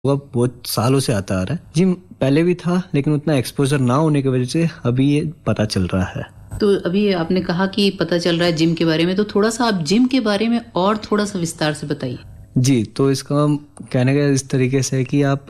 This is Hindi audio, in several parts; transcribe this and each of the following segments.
वो बहुत सालों से आता आ रहा है। जिम पहले भी था लेकिन उतना एक्सपोजर ना होने की वजह से अभी ये पता चल रहा है। तो अभी आपने कहा कि पता चल रहा है जिम के बारे में, तो थोड़ा सा आप जिम के बारे में और थोड़ा सा विस्तार से बताइए। जी, तो इसका कहने का इस तरीके से है कि आप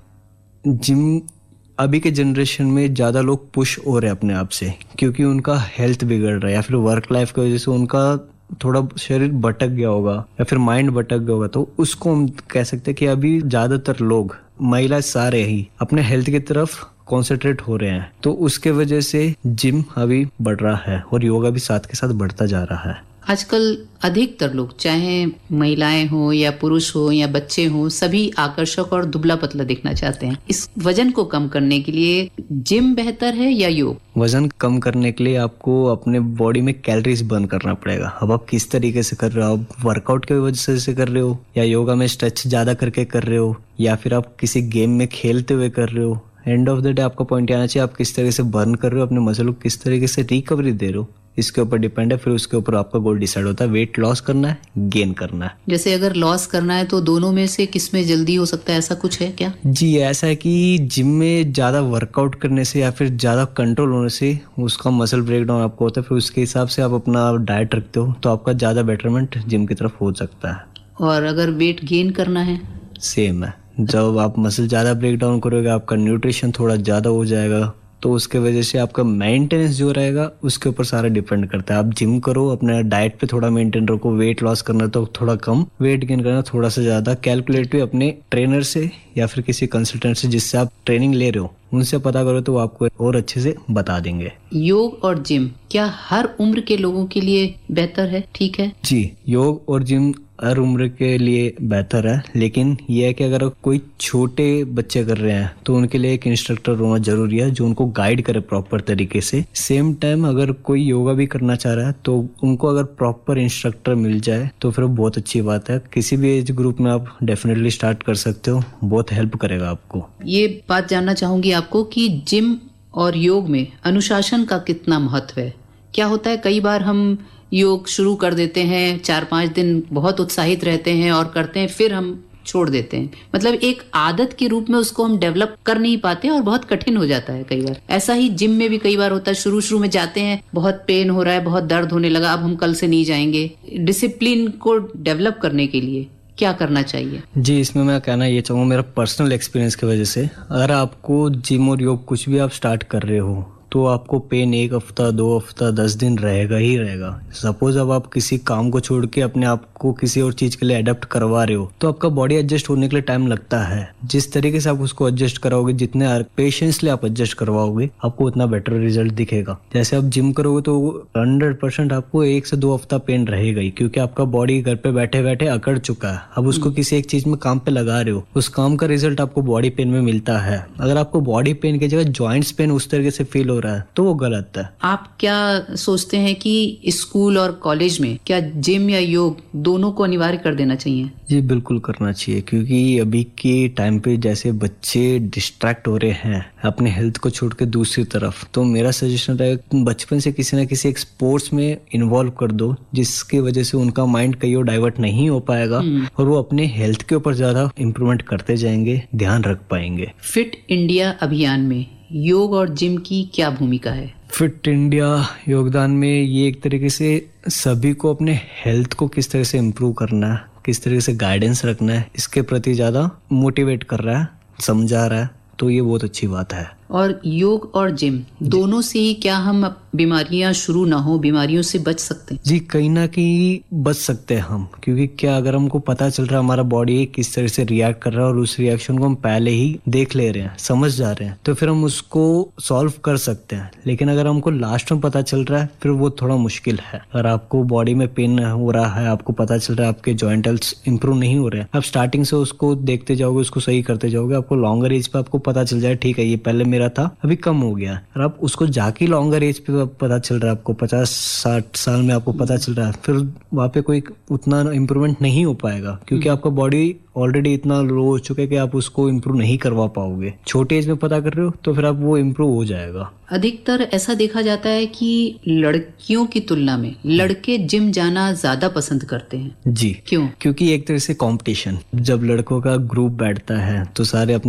जिम अभी के जनरेशन में ज़्यादा लोग पुश हो रहे हैं अपने आप से, क्योंकि उनका हेल्थ बिगड़ रहा है या फिर वर्क लाइफ की वजह से उनका थोड़ा शरीर भटक गया होगा या फिर माइंड भटक गया होगा। तो उसको हम कह सकते हैं कि अभी ज़्यादातर लोग, महिला सारे ही अपने हेल्थ की तरफ कॉन्सेंट्रेट हो रहे हैं, तो उसके वजह से जिम अभी बढ़ रहा है और योगा भी साथ के साथ बढ़ता जा रहा है। आजकल अधिकतर लोग, चाहे महिलाएं हो या पुरुष हो या बच्चे हो, सभी आकर्षक और दुबला पतला दिखना चाहते हैं। इस वजन को कम करने के लिए जिम बेहतर है या योग? वजन कम करने के लिए आपको अपने बॉडी में कैलोरीज बर्न करना पड़ेगा। अब आप किस तरीके से कर रहे हो, आप वर्कआउट की वजह से कर रहे हो या योगा में स्ट्रेच ज्यादा करके कर रहे हो या फिर आप किसी गेम में खेलते हुए कर रहे हो, एंड ऑफ द डे आपका पॉइंट आना चाहिए आप किस तरह से बर्न कर रहे हो, अपने मसल को किस तरीके से रिकवरी दे रहे हो, इसके ऊपर डिपेंड है। फिर उसके ऊपर आपका गोल डिसाइड होता है, वेट लॉस करना है, गेन करना है। जैसे अगर लॉस करना है तो दोनों में से किस में जल्दी हो सकता है, ऐसा कुछ है क्या? जी, ऐसा है कि जिम में ज़्यादा वर्कआउट करने से या फिर ज़्यादा कंट्रोल होने से उसका मसल ब्रेकडाउन आपको होता है। फिर उसके हिसाब से आप अपना डाइट रखते हो तो आपका ज़्यादा बेटरमेंट जिम की तरफ हो सकता है। और अगर वेट गेन करना है? सेम है, जब आप मसल ज़्यादा ब्रेकडाउन करोगे आपका न्यूट्रिशन थोड़ा ज़्यादा हो जाएगा, तो उसके वजह से आपका मेंटेनेंस जो रहेगा उसके ऊपर सारा डिपेंड करता है। आप जिम करो, अपने डाइट पे थोड़ा मेंटेन रखो, वेट लॉस करना तो थोड़ा कम, वेट गेन करना थोड़ा सा ज़्यादा, कैलकुलेटिव अपने ट्रेनर से या फिर किसी कंसल्टेंट से जिससे आप ट्रेनिंग ले रहे हो उनसे पता करो तो वो आपको और अच्छे से बता देंगे। योग और जिम क्या हर उम्र के लोगों के लिए बेहतर है? ठीक है जी, योग और जिम हर उम्र के लिए बेहतर है, लेकिन यह है कि अगर कोई छोटे बच्चे कर रहे हैं तो उनके लिए एक इंस्ट्रक्टर होना जरूरी है जो उनको गाइड करे प्रॉपर तरीके से। सेम टाइम अगर कोई योगा भी करना चाह रहा है तो उनको अगर प्रॉपर इंस्ट्रक्टर मिल जाए तो फिर बहुत अच्छी बात है। किसी भी एज ग्रुप में आप डेफिनेटली स्टार्ट कर सकते हो, बहुत हेल्प करेगा आपको। ये बात जानना चाहूंगी आपको कि जिम और योग में अनुशासन का कितना महत्व है। क्या होता है, कई बार हम योग शुरू कर देते हैं, 4-5 दिन बहुत उत्साहित रहते हैं और करते हैं, फिर हम छोड़ देते हैं। मतलब एक आदत के रूप में उसको हम डेवलप कर नहीं पाते और बहुत कठिन हो जाता है कई बार। ऐसा ही जिम में भी कई बार होता है, शुरू में जाते हैं, बहुत पेन हो रहा है, बहुत दर्द होने लगा, अब हम कल से नहीं जाएंगे। डिसिप्लिन को डेवलप करने के लिए क्या करना चाहिए? जी, इसमें मैं कहना ये चाहूँगा मेरा पर्सनल एक्सपीरियंस की वजह से, अगर आपको जिम और योग कुछ भी आप स्टार्ट कर रहे हो तो आपको पेन 1 हफ्ता 2 हफ्ता 10 दिन रहेगा ही रहेगा। सपोज अब आप किसी काम को छोड़ के अपने आप को किसी और चीज के लिए अडेप्ट करवा रहे हो तो आपका बॉडी एडजस्ट होने के लिए टाइम लगता है। जिस तरीके से आप उसको एडजस्ट कराओगे, जितने पेशेंसली आप एडजस्ट करवाओगे, आपको उतना बेटर रिजल्ट दिखेगा। जैसे आप जिम करोगे तो 100% आपको 1 से 2 हफ्ता पेन रहेगा ही, क्योंकि आपका बॉडी घर पे बैठे बैठे अकड़ चुका है। अब उसको किसी एक चीज में काम पे लगा रहे हो, उस काम का रिजल्ट आपको बॉडी पेन में मिलता है। अगर आपको बॉडी पेन की जगह जॉइंट्स पेन उस तरीके से फील हो रहा है तो वो गलत है। आप क्या सोचते हैं कि स्कूल और कॉलेज में क्या जिम या योग दोनों को अनिवार्य कर देना चाहिए? जी, बिल्कुल करना चाहिए, क्योंकि अभी के टाइम पे जैसे बच्चे डिस्ट्रैक्ट हो रहे हैं अपने हेल्थ को छोड़ के दूसरी तरफ, तो मेरा सजेशन रहेगा बचपन से किसी ना किसी एक स्पोर्ट्स में इन्वॉल्व कर दो, जिसकी वजह से उनका माइंड कहीं और डाइवर्ट नहीं हो पाएगा और वो अपने हेल्थ के ऊपर ज्यादा इम्प्रूवमेंट करते जाएंगे, ध्यान रख पाएंगे। फिट इंडिया अभियान में योग और जिम की क्या भूमिका है? फिट इंडिया योगदान में ये एक तरीके से सभी को अपने हेल्थ को किस तरह से इम्प्रूव करना है, किस तरह से गाइडेंस रखना है, इसके प्रति ज्यादा मोटिवेट कर रहा है, समझा रहा है, तो ये बहुत अच्छी बात है। और योग और जिम दोनों से ही क्या हम बीमारियां शुरू ना हो, बीमारियों से बच सकते हैं? जी, कहीं ना कहीं बच सकते हैं हम, क्योंकि क्या अगर हमको पता चल रहा है हमारा बॉडी किस तरह से रिएक्ट कर रहा है और उस रिएक्शन को हम पहले ही देख ले रहे हैं, समझ जा रहे हैं, तो फिर हम उसको सॉल्व कर सकते हैं। लेकिन अगर हमको लास्ट में पता चल रहा है फिर वो थोड़ा मुश्किल है। अगर आपको बॉडी में पेन हो रहा है, आपको पता चल रहा है आपके जॉइंट हेल्थ इंप्रूव नहीं हो रहे हैं, आप स्टार्टिंग से उसको देखते जाओगे, उसको सही करते जाओगे, आपको लॉन्गर एज पे आपको पता चल जाए ठीक है ये पहले मेरा था अभी कम हो गया, और आप उसको जाके लॉन्गर एज पे पता चल रहा है आपको 50-60 साल में आपको पता चल रहा है, फिर वहाँ पे कोई उतना इम्प्रूवमेंट नहीं हो पाएगा, क्योंकि आपका बॉडी ऑलरेडी इतना लो हो चुका है कि आप उसको इम्प्रूव नहीं करवा पाओगे। छोटे एज में पता कर रहे हो तो फिर आप वो इम्प्रूव हो जाएगा। अधिकतर ऐसा देखा जाता है कि लड़कियों की तुलना में लड़के जिम जाना ज्यादा पसंद करते हैं। जी, क्यों? क्योंकि एक तरह से कंपटीशन, जब लड़कों का ग्रुप बैठता है तो सारे अपने